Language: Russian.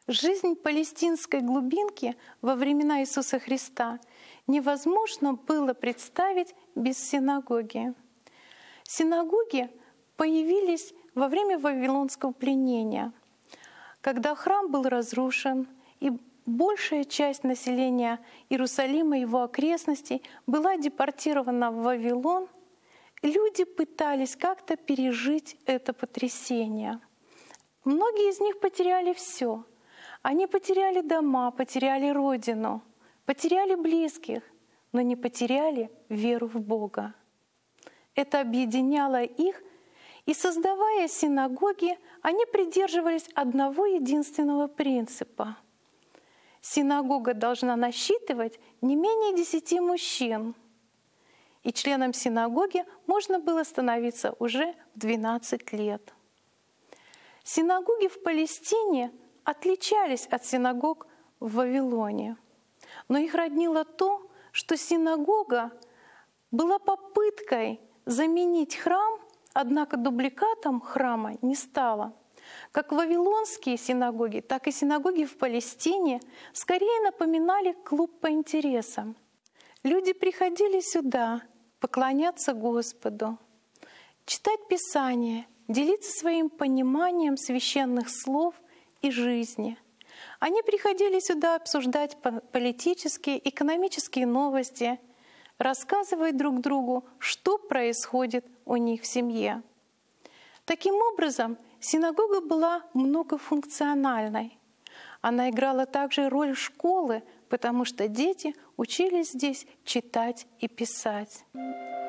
Жизнь палестинской глубинки во времена Иисуса Христа невозможно было представить без синагоги. Синагоги появились во время Вавилонского пленения, когда храм был разрушен, и большая часть населения Иерусалима и его окрестностей была депортирована в Вавилон. Люди пытались как-то пережить это потрясение. Многие из них потеряли все. Они потеряли дома, потеряли родину, потеряли близких, но не потеряли веру в Бога. Это объединяло их, и, создавая синагоги, они придерживались одного единственного принципа. Синагога должна насчитывать не менее 10 мужчин, и членом синагоги можно было становиться уже в 12 лет. Синагоги в Палестине отличались от синагог в Вавилоне, но их роднило то, что синагога была попыткой заменить храм, однако дубликатом храма не стала. Как вавилонские синагоги, так и синагоги в Палестине скорее напоминали клуб по интересам. Люди приходили сюда поклоняться Господу, читать Писание, делиться своим пониманием священных слов и жизни. Они приходили сюда обсуждать политические, экономические новости, рассказывать друг другу, что происходит у них в семье. Таким образом, синагога была многофункциональной. Она играла также роль школы, потому что дети учились здесь читать и писать.